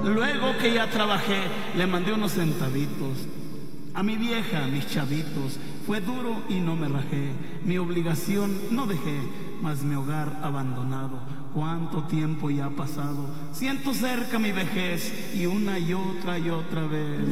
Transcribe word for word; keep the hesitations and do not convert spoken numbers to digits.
Luego que ya trabajé, le mandé unos centavitos. A mi vieja, mis chavitos, fue duro y no me rajé. Mi obligación no dejé, mas mi hogar abandonado. Cuánto tiempo ya ha pasado. Siento cerca mi vejez y una y otra y otra vez